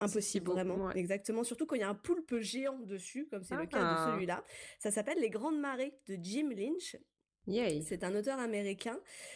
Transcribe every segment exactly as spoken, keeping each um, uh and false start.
Impossible, beau. vraiment, Ouais. exactement. Surtout quand il y a un poulpe géant dessus, comme c'est le cas de Ah, celui-là. Ça s'appelle Les Grandes Marées de Jim Lynch. yay. C'est un auteur américain.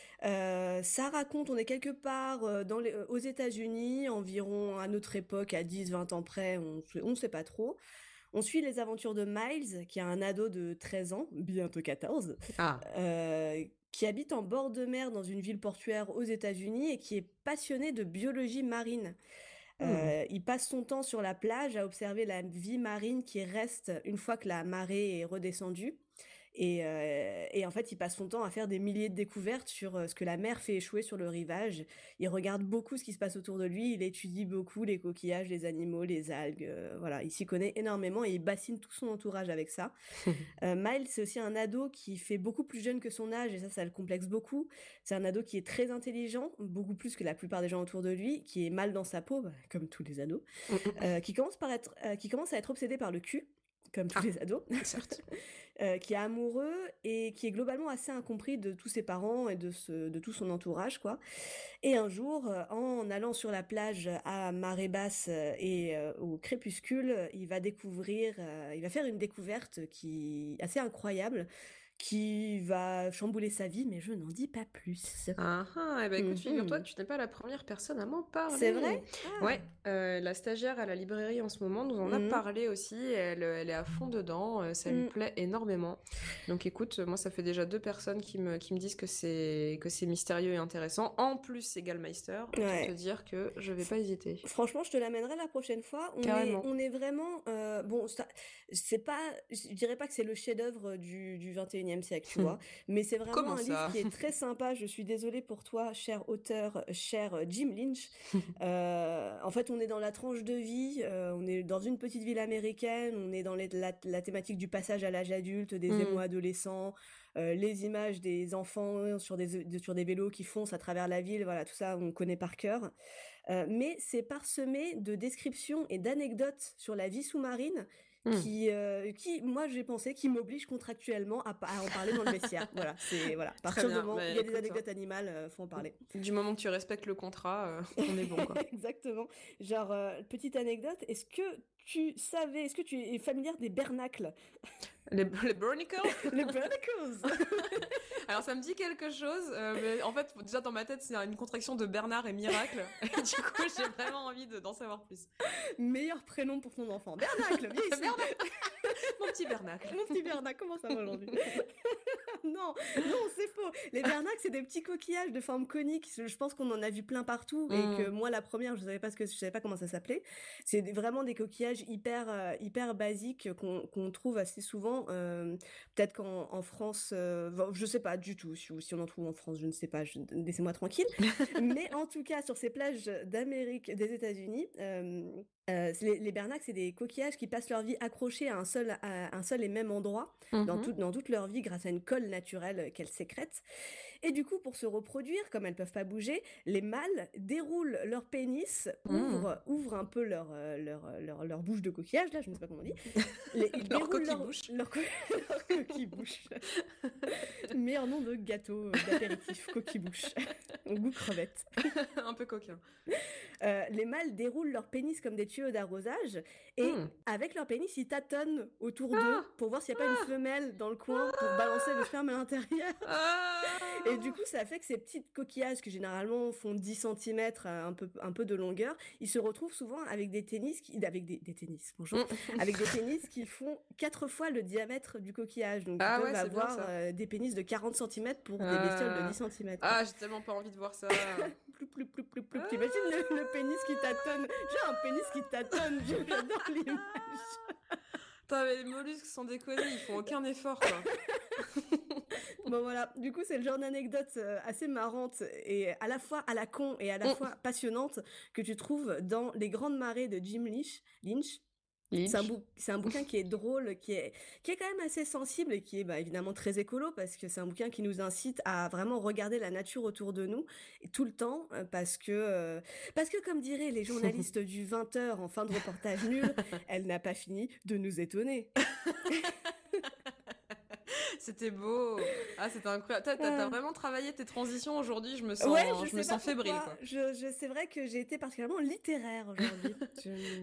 Euh, ça raconte, on est quelque part euh, dans les, euh, aux États-Unis, environ à notre époque, à dix vingt ans près, on ne sait pas trop. On suit les aventures de Miles, qui est un ado de treize ans, bientôt quatorze, Ah. euh, qui habite en bord de mer dans une ville portuaire aux États-Unis et qui est passionné de biologie marine. Hmm. Euh, il passe son temps sur la plage à observer la vie marine qui reste une fois que la marée est redescendue. Et, euh, et en fait, il passe son temps à faire des milliers de découvertes sur euh, ce que la mer fait échouer sur le rivage. Il regarde beaucoup ce qui se passe autour de lui. Il étudie beaucoup les coquillages, les animaux, les algues. Euh, voilà, il s'y connaît énormément et il bassine tout son entourage avec ça. Euh, Miles, c'est aussi un ado qui fait beaucoup plus jeune que son âge et ça, ça le complexe beaucoup. C'est un ado qui est très intelligent, beaucoup plus que la plupart des gens autour de lui, qui est mal dans sa peau, bah, comme tous les ados, euh, qui commence par être, euh, qui commence à être obsédé par le cul, comme tous Ah, les ados, certes. euh, qui est amoureux et qui est globalement assez incompris de tous ses parents et de, ce, de tout son entourage, quoi. Et un jour, euh, en allant sur la plage à marée basse euh, et euh, au crépuscule, il va découvrir, euh, il va faire une découverte qui assez incroyable, qui va chambouler sa vie, mais je n'en dis pas plus. Ah ah, eh ben écoute, figure-toi que Mhm. tu n'es pas la première personne à m'en C'est vrai? parler. Ouais, Ah. euh, la stagiaire à la librairie en ce moment nous en a Mhm. parlé aussi. Elle, elle est à fond dedans, euh, ça lui Mhm. plaît énormément. Donc écoute, moi ça fait déjà deux personnes qui me, qui me disent que c'est que c'est mystérieux et intéressant. En plus, c'est Gallmeister. Autant te Ouais. dire que je vais pas hésiter. Franchement, je te l'amènerai la prochaine fois. On est, Carrément. on est vraiment, euh, bon, ça- c'est pas, je dirais pas que c'est le chef-d'œuvre du, du vingt et unième siècle, tu vois, mais c'est vraiment Comment un livre ça? qui est très sympa. Je suis désolée pour toi, cher auteur, cher Jim Lynch. Euh, en fait, on est dans la tranche de vie, euh, on est dans une petite ville américaine, on est dans les- la, la thématique du passage à l'âge adulte, des émois Hmm. adolescents, euh, les images des enfants sur des, de- sur des vélos qui foncent à travers la ville, voilà, tout ça, on connaît par cœur. Euh, mais c'est parsemé de descriptions et d'anecdotes sur la vie sous-marine Hmm. qui, euh, qui, moi, j'ai pensé, qui m'obligent contractuellement à, à en parler dans le vestiaire. Voilà, c'est voilà. À Très partir du bien. moment où il Mais y a des écoute, hein, anecdotes animales, euh, faut en parler. du moment que tu respectes le contrat, euh, on est bon quoi. Exactement. Genre, euh, petite anecdote, est-ce que tu savais, est-ce que tu es familière des bernacles? Les, les Barnacles? Les barnacles! Alors ça me dit quelque chose, euh, mais en fait déjà dans ma tête c'est une contraction de Bernard et Miracle. Et du coup j'ai vraiment envie de, d'en savoir plus. Meilleur prénom pour ton enfant. Bernacle, viens ici! Bernard, mon petit Bernacle. Mon petit Bernacle, comment ça va aujourd'hui? Non, non, c'est faux. Les bernacles, c'est des petits coquillages de forme conique. Je pense qu'on en a vu plein partout et que Hmm. moi, la première, je savais pas ce que, je savais pas comment ça s'appelait. C'est des- vraiment des coquillages hyper, euh, hyper basiques qu'on qu'on trouve assez souvent. Euh, peut-être qu'en en France, euh, bon, je sais pas du tout si, si on en trouve en France, je ne sais pas. je- Laissez-moi tranquille. Mais en tout cas, sur ces plages d'Amérique, des États-Unis. Euh, euh, les, les bernacles, c'est des coquillages qui passent leur vie accrochés à un seul, à un seul et même endroit dans, tout, Mhm. dans toute leur vie grâce à une colle naturelle qu'elles sécrètent. Et du coup, pour se reproduire, comme elles peuvent pas bouger, les mâles déroulent leur pénis, Hmm. ouvrent, ouvrent un peu leur, euh, leur, euh, leur, leur bouche de coquillage, là, je ne sais pas comment on dit. Les- ils Leur déroulent coquille leur, bouche. leur, co- leur coquille-bouche. Meilleur nom de gâteau, euh, d'apéritif, coquille-bouche. Goût crevette. Un peu coquin. Euh, les mâles déroulent leur pénis comme des tuyaux d'arrosage et Hmm. avec leur pénis, ils tâtonnent autour d'eux Ah, pour voir s'il n'y a pas une ah, femelle dans le coin pour balancer le sperme à l'intérieur. Et du ah. coup, ça fait que ces petites coquillages qui généralement font dix centimètres, un peu, un peu de longueur, ils se retrouvent souvent avec des tennis qui, avec des, des tennis, bonjour, Hmm. avec des pénis qui font quatre fois le diamètre du coquillage. Donc, ils Ah peuvent ouais, c'est bien avoir ça. euh, des pénis de quarante centimètres pour des bestioles de dix Ah, centimètres, quoi. ah j'ai tellement pas envie de voir ça. Plus, plus, plus, plus, plus. T'imagines le, le pénis qui Ah. tâtonne? J'ai un pénis qui tâtonne, j'adore l'image. Putain, mais les mollusques, sans déconner, ils font aucun effort, quoi. Bon voilà, du coup c'est le genre d'anecdote euh, assez marrante et à la fois à la con et à la fois Mm. passionnante que tu trouves dans Les Grandes Marées de Jim Lynch. Lynch. C'est un, Lynch. bou- c'est un bouquin qui est drôle, qui est, qui est quand même assez sensible et qui est bah, évidemment très écolo parce que c'est un bouquin qui nous incite à vraiment regarder la nature autour de nous et tout le temps euh, parce que, euh, parce que comme diraient les journalistes du vingt heures en fin de reportage nul, elle n'a pas fini de nous étonner. C'était beau. Ah, c'était incroyable. T'as, t'as, t'as vraiment travaillé tes transitions aujourd'hui. Je me sens, Ouais, je, je me sais pas sens fébrile, pourquoi. quoi. Je, je, c'est vrai que j'ai été particulièrement littéraire aujourd'hui. Je...